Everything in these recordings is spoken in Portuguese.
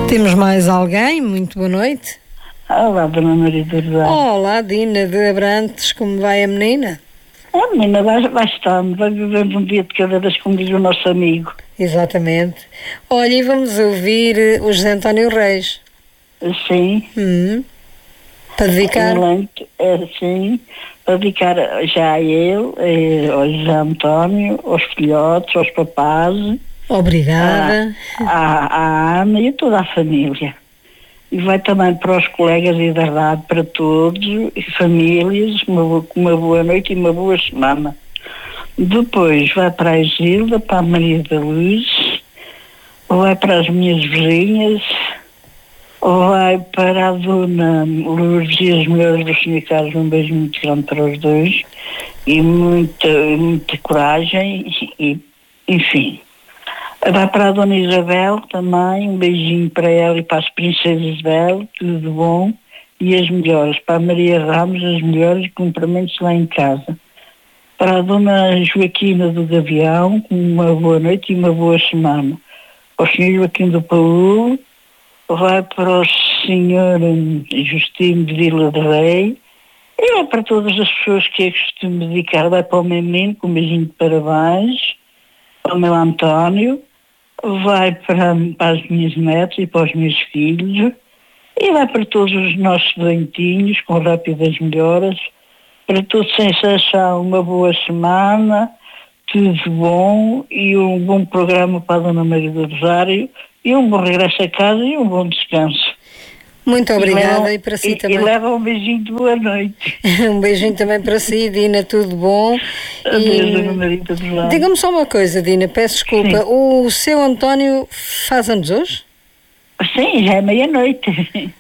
Temos mais alguém? Muito boa noite. Olá, Dona Maria do Rosário. Olá, Dina de Abrantes, como vai a menina? A menina vai estando, vai vivendo um dia de cada vez, como diz o nosso amigo. Exatamente. Olha, e vamos ouvir o José António Reis. Sim. Para dedicar? Sim, para dedicar já a ele, ao José António, aos filhotes, aos papás. Obrigada. À Ana e a toda a família. E vai também para os colegas e da rádio, para todos, e famílias, uma boa noite e uma boa semana. Depois vai para a Gilda, para a Maria da Luz, vai para as minhas vizinhas, vai para a Dona Lourdes e as melhores do Sr. Carlos, um beijo muito grande para os dois, e muita coragem, e enfim. Vai para a Dona Isabel também, um beijinho para ela e para as princesas dela, tudo de bom, e as melhores. Para a Maria Ramos, as melhores, e cumprimentos lá em casa. Para a Dona Joaquina do Gavião, uma boa noite e uma boa semana. Para o Sr. Joaquim do Paulo, vai para o Sr. Justino de Vila de Rei, e vai para todas as pessoas que eu costumo dedicar. Vai para o meu menino, com um beijinho de parabéns, para o meu António, vai para as minhas netas e para os meus filhos, e vai para todos os nossos doentinhos, com rápidas melhoras, para todos sem exceção, uma boa semana, tudo bom, e um bom programa para a Dona Maria do Rosário, e um bom regresso a casa e um bom descanso. Muito obrigada, e para si também. E leva um beijinho de boa noite. Um beijinho também para si, Dina, tudo bom? Adeus, Dona Maria do Rosário. Diga-me só uma coisa, Dina, peço desculpa. Sim. O seu António faz anos hoje? Sim, já é meia-noite.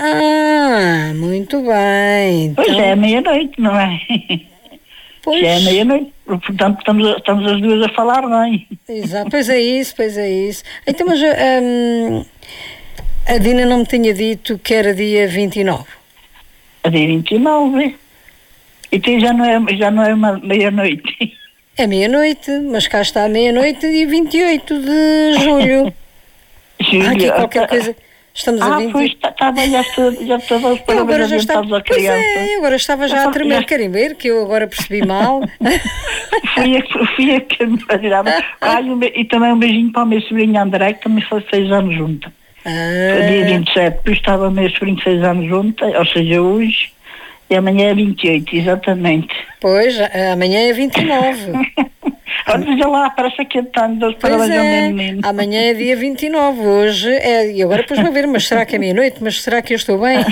Ah, muito bem. Então... Pois é meia-noite, não é? Pois. Já é meia-noite, portanto estamos as duas a falar bem. Exato, pois é isso. Então, mas a Dina não me tinha dito que era dia 29? A dia 29. Então já não é meia-noite. É meia-noite, mas cá está a meia-noite e 28 de julho. Há aqui qualquer coisa... Estamos a 20... pois, já estava os parabéns adiantados à criança. Pois é, agora estava já a tremer carimbeiro, que eu agora percebi mal. fui a que me fazia. E também um beijinho para o meu sobrinho André, que também foi 6 anos junto. Dia 27, depois estava o meu sobrinho 6 anos junto, ou seja, hoje, e amanhã é 28, exatamente. Pois, amanhã é 29. Olha lá, parece que tanto dos parabéns ao meu menino. Amanhã é dia 29, hoje é, e agora depois vou ver, mas será que é meia-noite? Mas será que eu estou bem?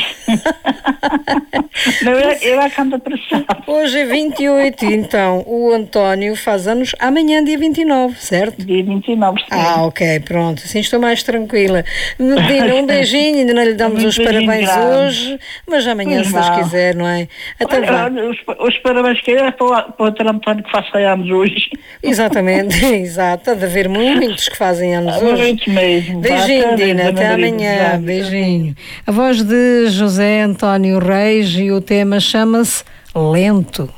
Não, eu é que ando apressado. Hoje é 28, então o António faz anos amanhã, dia 29, certo? Dia 29, sim. Ok, pronto, assim estou mais tranquila. Dina, um beijinho, ainda não lhe damos os parabéns grande. Hoje, mas amanhã, se Deus quiser, não é? Até os parabéns que é para o outro António que faça anos hoje. Exatamente, exato. Há de haver muitos que fazem anos hoje. Muitos mesmo. Beijinho, Dina, até amanhã. Beijinho. A voz de José António Reis e o tema chama-se Lento.